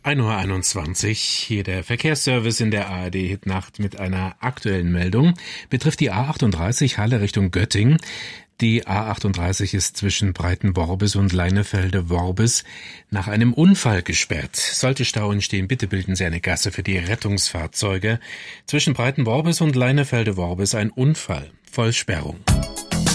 1:21 Uhr, hier der Verkehrsservice in der ARD-Hitnacht mit einer aktuellen Meldung. Betrifft die A38 Halle Richtung Göttingen. Die A38 ist zwischen Breitenworbis und Leinefelde-Worbis nach einem Unfall gesperrt. Sollte Stau entstehen, bitte bilden Sie eine Gasse für die Rettungsfahrzeuge. Zwischen Breitenworbis und Leinefelde-Worbis ein Unfall, Vollsperrung.